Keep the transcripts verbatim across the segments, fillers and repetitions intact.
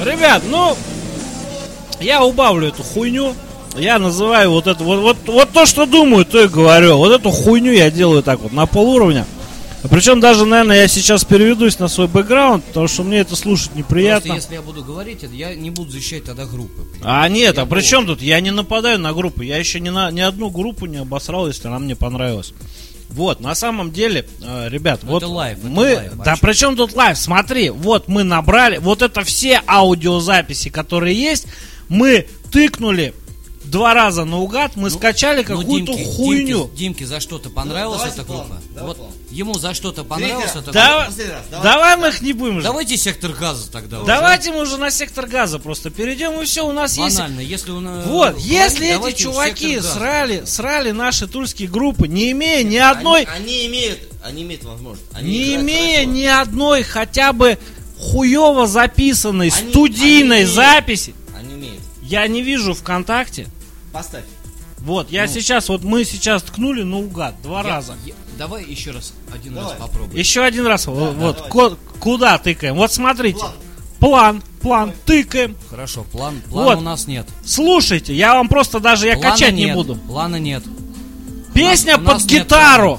Ребят, ну, я убавлю эту хуйню. Я называю вот это, вот, вот, вот то, что думаю, то и говорю. Вот эту хуйню я делаю так вот, на полуровня. Причем даже, наверное, я сейчас переведусь на свой бэкграунд, потому что мне это слушать неприятно. Просто если я буду говорить, я не буду защищать тогда группы. А нет, я а при чем тут? Я не нападаю на группу. Я еще ни, на, ни одну группу не обосрал, если она мне понравилась. Вот, на самом деле, э, ребят, Но вот это лайв, это мы, лайв, да при чем тут лайв? Смотри, вот мы набрали, вот это все аудиозаписи, которые есть, мы тыкнули два раза наугад, мы ну, скачали какую-то Димке, хуйню. Димке, Димке за что-то понравилась эта группа? План, давай Вот план. ему за что-то понравилась эта Да, группа? давай, давай мы их не будем ждать. Давайте сектор газа тогда. Давайте уже. мы уже на сектор газа просто перейдем, и все, у нас Банально, есть... если у нас... Вот, если эти давайте чуваки сектор газа. срали, срали наши тульские группы, не имея ни одной... Они, они имеют, они имеют возможность. Они Не играют имея хорошо. ни одной хотя бы хуево записанной Они- студийной они имеют. записи, Они умеют. я не вижу ВКонтакте. Поставь. Вот, я Ну. сейчас, вот мы сейчас ткнули наугад два Я- раза. я- давай еще раз, один Давай. раз попробуем. Еще один раз, вот, да, вот, давай. ко- куда тыкаем? Вот смотрите, План. план, план, тыкаем. Хорошо, план, плана Вот. у нас нет. Слушайте, я вам просто даже, я Плана качать нет, не буду. Плана нет. Песня у нас под нет гитару.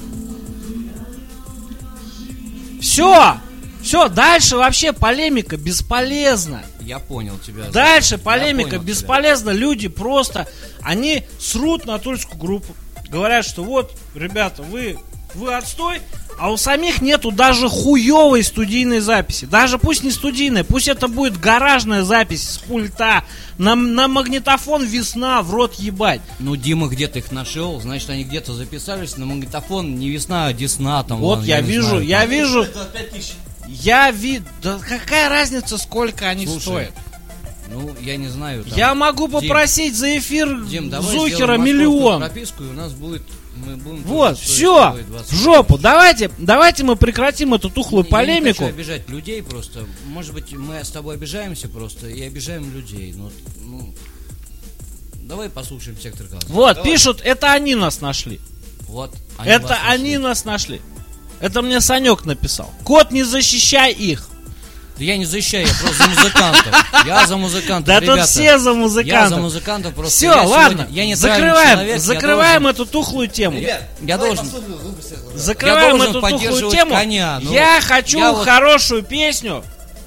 Все, все, дальше вообще полемика бесполезна. Я понял тебя. Дальше Я полемика понял бесполезна. Люди просто, они срут на тульскую группу. Говорят, что вот, ребята, вы, вы отстой, а у самих нету даже хуевой студийной записи. Даже пусть не студийная, пусть это будет гаражная запись с пульта. На, на магнитофон «Весна» в рот ебать. Ну, Дима где-то их нашел, значит, они где-то записались на магнитофон не «Весна», а «Десна». Там, Вот ладно, я не вижу, знаю, я там. вижу, двадцать пять тысяч. я вижу. Да какая разница, сколько они Слушай, стоят? Ну, я не знаю. Там. Я могу Дим, попросить за эфир Дим, давай Зухера сделаем московскую миллион. прописку, и у нас будет... Мы будем Вот, тоже все, стоить двадцать в жопу. Давайте, давайте мы прекратим эту тухлую Я полемику. не хочу обижать людей просто. Может быть, мы с тобой обижаемся просто и обижаем людей. Ну, ну, давай послушаем сектор газа. Вот, Давай. пишут, это они нас нашли. Вот. это вас они нашли. нас нашли. Это мне Санек написал. Кот, не защищай их. Да я не защищаю, я просто за музыкантов. Я за музыкантов, Да ребята. тут все за Я за музыкантов. музыкантов просто. Все, я ладно, сегодня- я не закрываем, человек, закрываем я эту тухлую тему. Ребят, Я давай должен- послушаем группу «Сектор газа». Закрываем должен эту тухлую поддерживать тему. коня, ну, я хочу я вот- хорошую песню.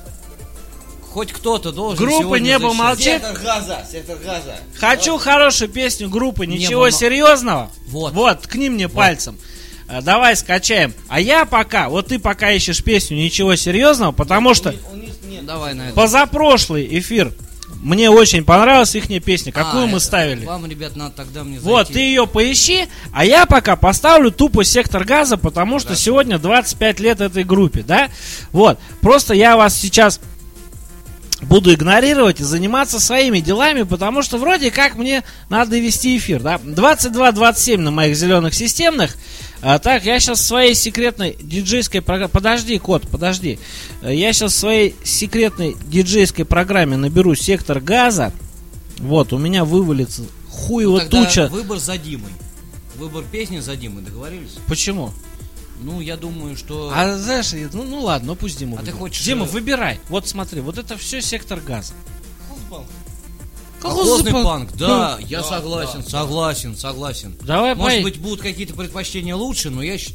Хоть кто-то должен Группа сегодня «Небо защищать. молчит». Сектор газа, сектор газа. Хочу хорошую песню группы «Ничего Небо мо- серьезного». Вот. Вот, ткни мне пальцем. А, давай скачаем. А я пока, вот ты пока ищешь песню «Ничего серьезного», потому что У них- у них нет. Давай на это. позапрошлый эфир мне очень понравилась их песня. Какую А, мы это- ставили? Вам, ребят, надо тогда мне Вот, зайти. ты ее поищи, а я пока поставлю тупо «Сектор газа», потому что Хорошо. сегодня двадцать пять лет этой группе, да? Вот, просто я вас сейчас буду игнорировать и заниматься своими делами, потому что вроде как мне надо вести эфир, да? двадцать два двадцать семь на моих зеленых системных. А, так, я сейчас в своей секретной диджейской программе... Подожди, кот, подожди. Э, Я сейчас в своей секретной диджейской программе наберу «Сектор газа». Вот, у меня вывалится хуево Тогда туча. выбор за Димой. Выбор песни за Димой, договорились? Почему? Ну, я думаю, что... А знаешь, я- ну, ну ладно, ну пусть Дима А ты выберет. хочешь, Дима, э, выбирай. Вот смотри, вот это все «Сектор газа». Колхозный панк? панк, да, я Да, согласен, согласен, согласен. Давай, Может пой. быть, будут какие-то предпочтения лучше, но я считаю,